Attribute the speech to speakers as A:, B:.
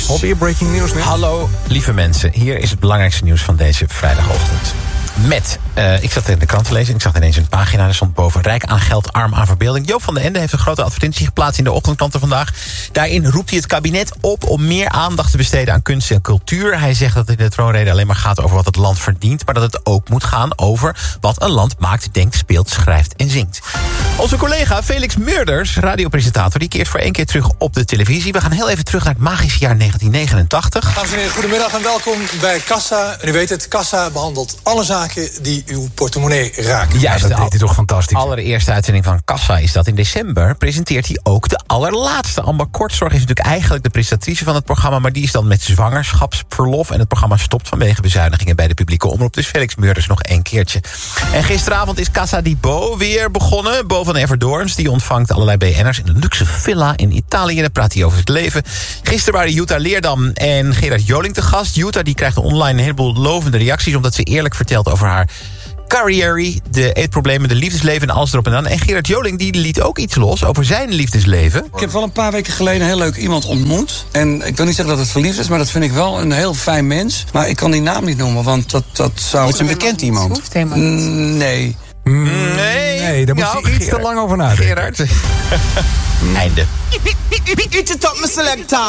A: Alweer breaking news nu.
B: Hallo, lieve mensen. Hier is het belangrijkste nieuws van deze vrijdagochtend. Ik zat in de krant te lezen en ik zag ineens een pagina. Er stond boven: rijk aan geld, arm aan verbeelding. Joop van den Ende heeft een grote advertentie geplaatst in de ochtendkranten vandaag. Daarin roept hij het kabinet op om meer aandacht te besteden aan kunst en cultuur. Hij zegt dat het in de troonrede alleen maar gaat over wat het land verdient, maar dat het ook moet gaan over wat een land maakt, denkt, speelt, schrijft en zingt. Onze collega Felix Meurders, radiopresentator, die keert voor 1 keer terug op de televisie. We gaan heel even terug naar het magische jaar 1989.
C: Dames en heren, goedemiddag en welkom bij Kassa. En u weet het, Kassa behandelt alle zaken die uw portemonnee raken.
B: Juist,
A: dat deed hij toch fantastisch.
B: De allereerste uitzending van Kassa is dat. In december presenteert hij ook de allerlaatste. Amber Kortzorg is natuurlijk eigenlijk de presentatrice van het programma, maar die is dan met zwangerschapsverlof en het programma stopt vanwege bezuinigingen bij de publieke omroep. Dus Felix Meurders nog 1 keertje. En gisteravond is Casa di Bo weer begonnen. Bo van Everdoorns, die ontvangt allerlei BN'ers in een luxe villa in Italië. Daar praat hij over het leven. Gisteren waren Jutta Leerdam en Gerard Joling te gast. Jutta die krijgt online een heleboel lovende reacties, omdat ze eerlijk vertelt over haar carrière, de eetproblemen, de liefdesleven en alles erop en aan. En Gerard Joling die liet ook iets los over zijn liefdesleven.
D: Ik heb wel een paar weken geleden een heel leuk iemand ontmoet. En ik wil niet zeggen dat het verliefd is, maar dat vind ik wel een heel fijn mens. Maar ik kan die naam niet noemen, want dat zou...
E: Is het een bekend iemand?
F: Hoeft helemaal niet.
D: Nee.
A: Nee, daar moet je iets te lang over nadenken.
B: Gerard. Einde.
G: Eat it up, my selector.